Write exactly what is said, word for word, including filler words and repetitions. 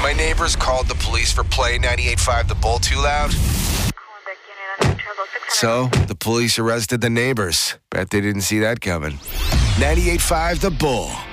My neighbors called the police for playing ninety-eight point five The Bull too loud. So, the police arrested the neighbors. Bet they didn't see that coming. ninety-eight point five The Bull.